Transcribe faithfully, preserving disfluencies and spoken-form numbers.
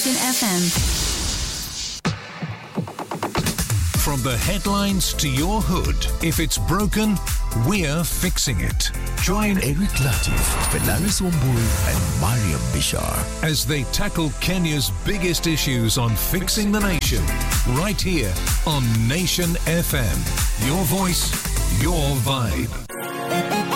Nation F M. From the headlines to your hood, if it's broken, we're fixing it. Join Eric Latif, Felaris Wambui and Mariam Bishar as they tackle Kenya's biggest issues on Fixing the Nation, right here on Nation F M. Your voice, your vibe.